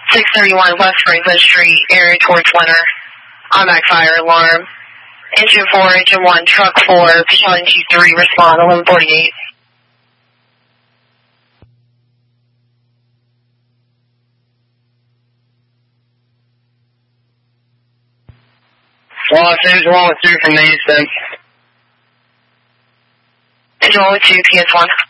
631 West Franklin Street, area towards Winter. Automatic fire alarm. Engine 4, Engine 1, Truck 4, Battalion G3, respond 1148. Los Angeles 1 with 2 from the east end. Engine 1 with 2, PS1.